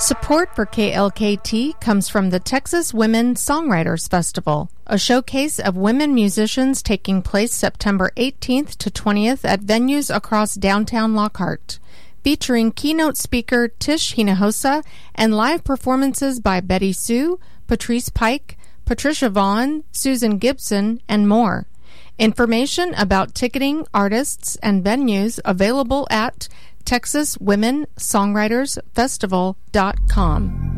Support for KLKT comes from the Texas Women Songwriters Festival, a showcase of women musicians taking place September 18th to 20th at venues across downtown Lockhart, featuring keynote speaker Tish Hinojosa and live performances by Betty Sue, Patrice Pike, Patricia Vaughn, Susan Gibson, and more. Information about ticketing, artists, and venues available at TexasWomenSongwritersFestival.com.